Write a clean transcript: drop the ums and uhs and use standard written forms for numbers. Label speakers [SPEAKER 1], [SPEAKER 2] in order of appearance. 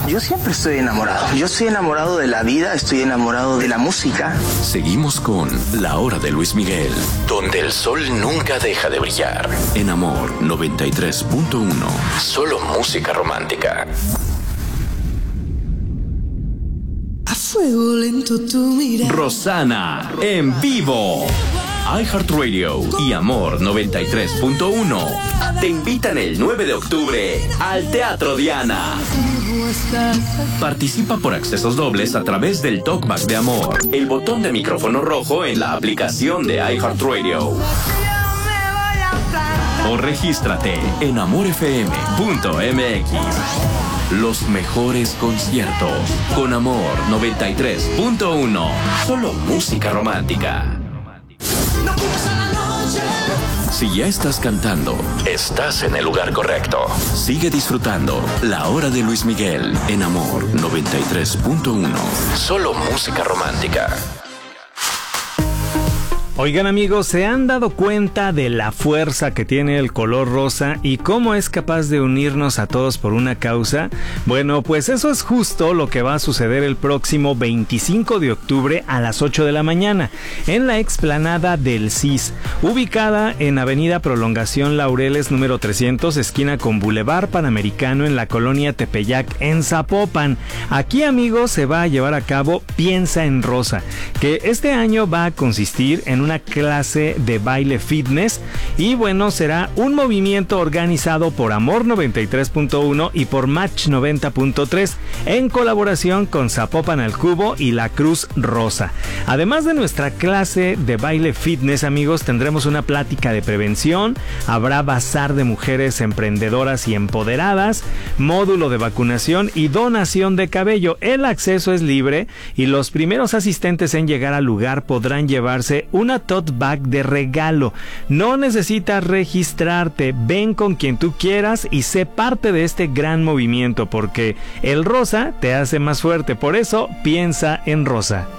[SPEAKER 1] Yo siempre estoy enamorado. Yo estoy enamorado de la vida, estoy enamorado de la música.
[SPEAKER 2] Seguimos con La Hora de Luis Miguel, donde el sol nunca deja de brillar. En Amor 93.1. Solo música romántica.
[SPEAKER 3] A fuego lento tu mirada.
[SPEAKER 2] Rosana en vivo. iHeartRadio y Amor 93.1 te invitan el 9 de octubre al Teatro Diana. Participa por accesos dobles a través del Talkback de Amor, el botón de micrófono rojo en la aplicación de iHeartRadio. O regístrate en amorfm.mx. Los mejores conciertos con Amor 93.1. Solo música romántica. Si ya estás cantando, estás en el lugar correcto. Sigue disfrutando La Hora de Luis Miguel en Amor 93.1. Solo música romántica.
[SPEAKER 4] Oigan amigos, ¿se han dado cuenta de la fuerza que tiene el color rosa y cómo es capaz de unirnos a todos por una causa? Bueno, pues eso es justo lo que va a suceder el próximo 25 de octubre a las 8 de la mañana en la explanada del CIS, ubicada en Avenida Prolongación Laureles número 300, esquina con Boulevard Panamericano en la colonia Tepeyac en Zapopan. Aquí amigos se va a llevar a cabo Piensa en Rosa, que este año va a consistir en una clase de baile fitness y bueno, será un movimiento organizado por Amor 93.1 y por Match 90.3 en colaboración con Zapopan al Cubo y la Cruz Rosa. Además de nuestra clase de baile fitness, amigos, tendremos una plática de prevención, habrá bazar de mujeres emprendedoras y empoderadas, módulo de vacunación y donación de cabello. El acceso es libre y los primeros asistentes en llegar al lugar podrán llevarse una tote bag de regalo. No necesitas registrarte, ven con quien tú quieras y sé parte de este gran movimiento porque el rosa te hace más fuerte, por eso piensa en rosa.